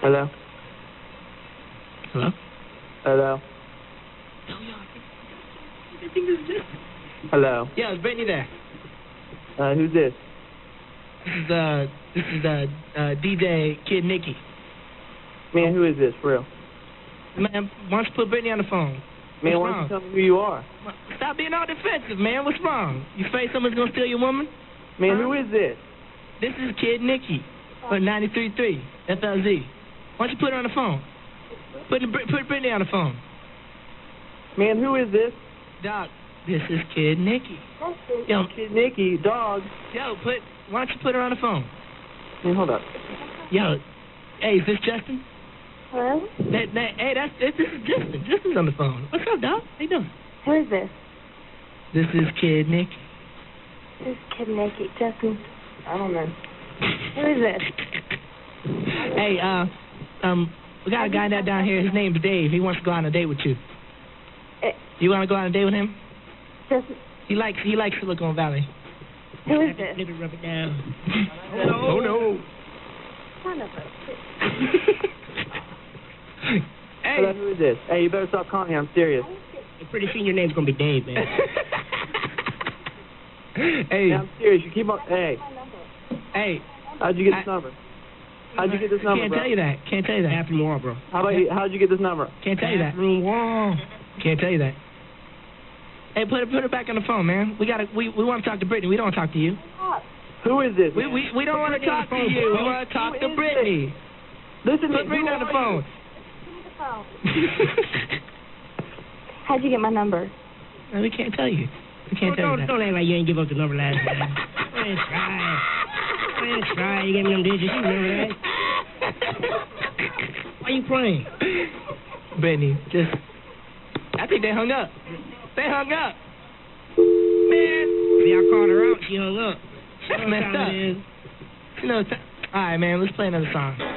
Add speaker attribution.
Speaker 1: Hello?
Speaker 2: Hello?
Speaker 1: Hello? Hello?
Speaker 2: Yeah, it's Brittany there.
Speaker 1: Who's this?
Speaker 2: This is DJ Kid Nicky.
Speaker 1: Man, who is this, for real?
Speaker 2: Man, why don't you put Brittany on the phone?
Speaker 1: Man,
Speaker 2: What's
Speaker 1: why don't
Speaker 2: wrong?
Speaker 1: you tell me who you are?
Speaker 2: Stop being all defensive, man. What's wrong? You afraid someone's gonna steal your woman?
Speaker 1: Man, who is this?
Speaker 2: This is Kid Nicky on 93.3 FLZ. Why don't you put her on the phone? Put Brittany on the phone.
Speaker 1: Man, who is this?
Speaker 2: Doc, this is Kid Nicky. Yo,
Speaker 1: Kid Nicky, dog.
Speaker 2: yo, why don't you put her on the phone?
Speaker 1: Man, hold up.
Speaker 2: Yo, hey, is this Justin?
Speaker 3: Hello?
Speaker 2: This is Justin. Justin's on the phone. What's up, Doc? How you doing?
Speaker 3: Who is this?
Speaker 2: This is Kid Nicky.
Speaker 3: This is Kid Nicky. Justin. I don't know. Who is this?
Speaker 2: Hey, we got a guy down here. His name's Dave. He wants to go on a date with you. You want to go on a date with him?
Speaker 3: Justin.
Speaker 2: He likes Silicon Valley.
Speaker 3: Who is this?
Speaker 2: Let me rub it down. Oh no.
Speaker 3: Son of a
Speaker 2: Hey.
Speaker 1: Hello, who is this? Hey, you better stop calling me. I'm serious.
Speaker 2: Pretty soon your name's gonna be Dave, man. Hey.
Speaker 1: Yeah, I'm serious. You keep on. Hey.
Speaker 2: Hey.
Speaker 1: How'd you get this number? How'd you get this number,
Speaker 2: Can't
Speaker 1: bro?
Speaker 2: tell you that. Can't tell you that. Bathroom wall, bro.
Speaker 1: How'd you get this number?
Speaker 2: Can't tell you that. Bathroom wall. Can't tell you that. Hey, put her back on the phone, man. We want to talk to Brittany. We don't want to talk to you.
Speaker 1: Who is this?
Speaker 2: We don't want to talk to you. We want to talk to Brittany.
Speaker 1: Listen to me.
Speaker 2: Put Brittany on the phone.
Speaker 3: How'd you get my number?
Speaker 2: No, we can't tell you. We can't tell you that. Don't act like you ain't give up the number last time. Go ahead, try. You gave me them digits. You remember that? Why you playing? Brittany, I think they hung up. They hung up. Man. See, I called her out. She hung up. That's messed up. You know, all right, man. Let's play another song.